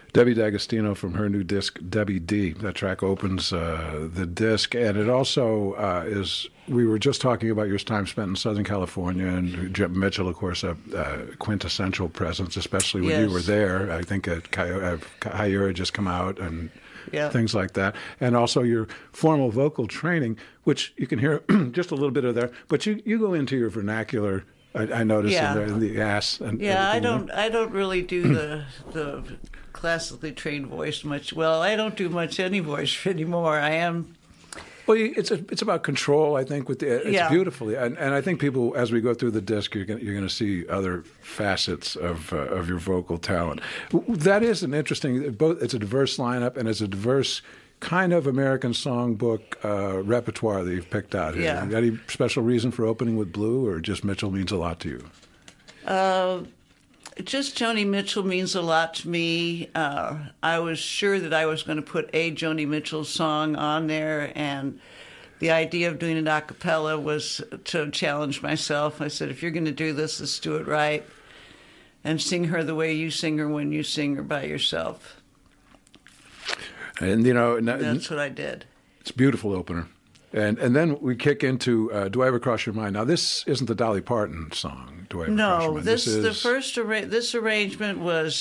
Debbie D'Agostino from her new disc, Debbie D. That track opens the disc, and it also is. We were just talking about your time spent in Southern California, and Jeb Mitchell, of course, a quintessential presence, especially when you were there. I think Hayura had just come out, and things like that. And also your formal vocal training, which you can hear just a little bit of there, but you go into your vernacular. I noticed in the ass. And I don't really do the classically trained voice much. Well, I don't do much any voice anymore. I am. Well, it's about control. I think it's beautifully, and I think people, as we go through the disc, you're going to see other facets of your vocal talent. That is an interesting. It's a diverse lineup, and it's a diverse kind of American songbook repertoire that you've picked out here. Yeah. Any special reason for opening with Blue, or just Mitchell means a lot to you? Just Joni Mitchell means a lot to me. I was sure that I was going to put a Joni Mitchell song on there, and the idea of doing it a cappella was to challenge myself. I said, if you're going to do this, let's do it right, and sing her the way you sing her when you sing her by yourself. And, that's what I did. It's a beautiful opener. And then we kick into Do I Ever Cross Your Mind? Now, this isn't the Dolly Parton song, Do I Ever Cross Your Mind? This arrangement was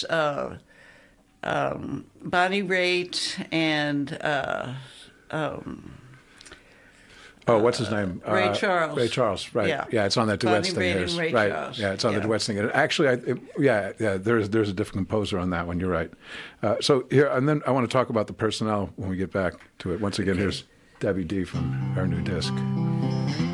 Bonnie Raitt and what's his name? Ray Charles. Ray Charles, right. Yeah, it's on that duets thing. Bonnie Raitt and Ray right. Charles. Yeah, it's on the duets thing. Actually, there's a different composer on that one. You're right. So here, and then I want to talk about the personnel when we get back to it. Once again, here's Debbie D from our new disc.